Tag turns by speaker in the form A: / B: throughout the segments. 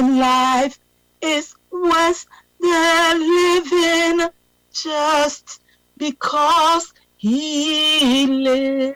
A: life is worth the living just because he lives.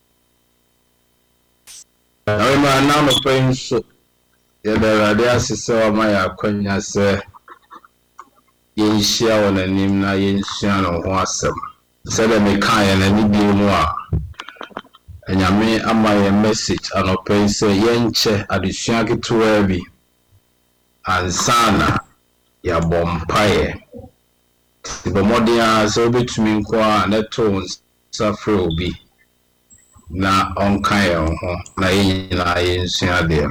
B: I'm now no pain so there are there so my akwanya say yen share on anim na yen share no ho asem say dem kan na ni bi mu a anyame ama ye message anopen say yen che adesua ketewa bi ansana ya bompaye tibo modia so betumi nko a neto safre obi na onkan ye ho na yen na yen sua de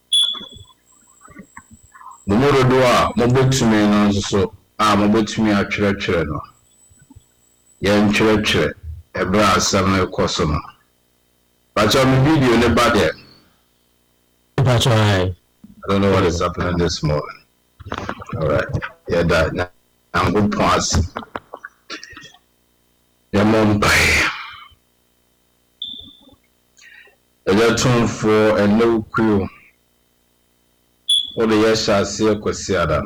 B: no morodo a mobetumi no so a mobetumi atwerɛtwerɛ no yen twerɛtwerɛ ebra asam na ekoso no but on video ne ba there
C: That's right.
B: I don't know what is happening this morning. All right. Yeah, that. I'm good pass. Yeah, mom pay. I got tune for a no crew. All the yes I see a quasiada.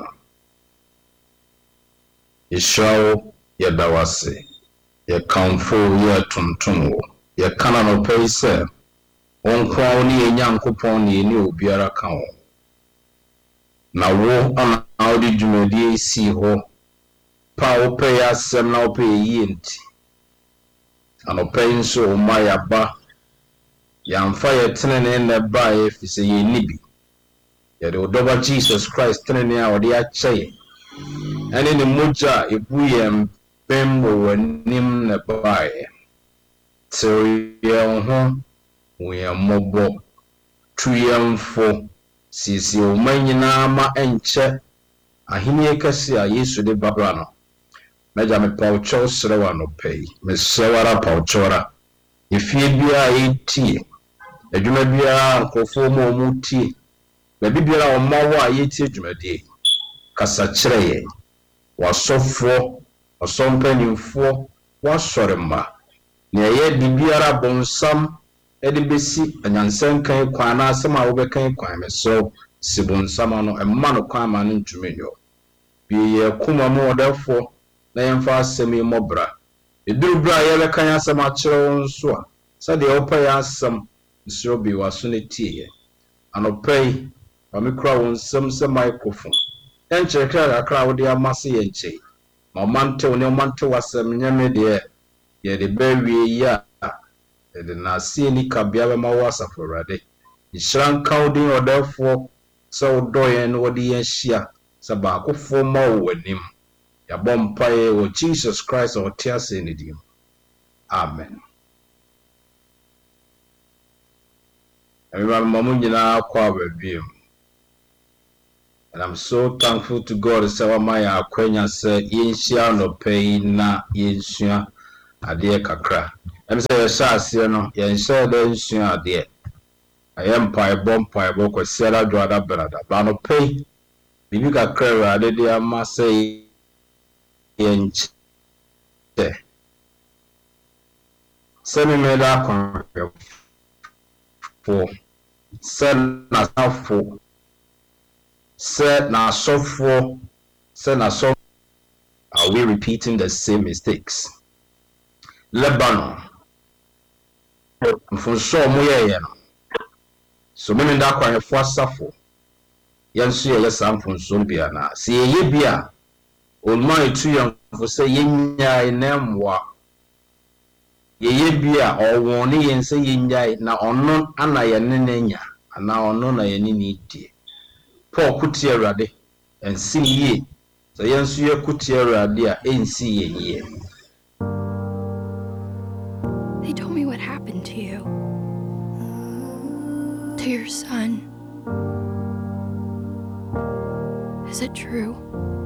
B: You show ya dawasi. You count for ya tum. You cannot pay, sir. On crown ye young coupon ye new beer account. Na wo ana audi jumedi si ho pa wo pay asem na wo pay yinti anopen so ma ya ba yamfa ye tenene na ba ye fise ye nibi ye de odoba Jesus Christ tenene a odi ache ene ne moja ebu ye mpem wo nim na ba ye tiri ye ho wo ye mobo tuyemfo sisi o manyina ma enche ahini kase a Yesu de babra no meja me paucho srewa no pay me sewara pauchora ifie bia etie adwuma bia nkofo mo tie be bibia o mawo a yetie adwumade kasa kire ye wasofo osompanimfo wasorema ne ye bibiara bonsam edi besi anyansen kan kwan na asem a wo be kan kwan me so sibonsam no emma no kwan ma no ntwumenyo bi ye kuma mo odafo na yemfa asem yi mobra eduru bra ye be kan asem a kire won so a sa de opa ya asem nsiro bi waso ne tie anopai ba me kura won sem se microphone enchekra akra wo de amase ye nche ma mante ne mante wasem nyame de ye de bawie ya de na sie ni kabia be ma wasa forade ishran kaudin odafo so doyen wodi yen hia sa ba akofo ma wanim ya bompaye wo Jesus Christ o tiase ni dim amen everyone mamu nyina kwa babiem. And I'm so thankful to God say my akwanya say yinhia no pay na yinhia ade kakra em say yesase no yenhia da yinhia ade ayem pai bo kwasiara dwada brada ba no pay bibi kakra ade de ama say yenche semi meda kon for sen na safo said na sofo said na so are we repeating the same mistakes Lebanon mfunso mo ye no so me nda kwan fo asafo yenso ye samfunso bia na se ye bia olma etu yan fo se yenya enemwa ye bia owon ne yense yenya na ono ana ye nenenya ana ono na ye ni die Paul kuti Awurade ensi yie so yenso ye kuti Awurade a ensi ye yie.
D: They told me what happened to you, to your son. Is it true?